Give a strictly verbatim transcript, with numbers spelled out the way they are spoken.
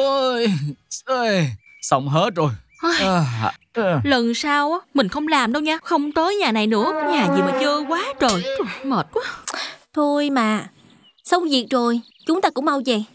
ơi, ơi, xong hết rồi. À, à. Lần sau á mình không làm đâu nha. Không tới nhà này nữa. Nhà gì mà dơ quá trời. Trời, mệt quá. Thôi mà, xong việc rồi, chúng ta cũng mau về.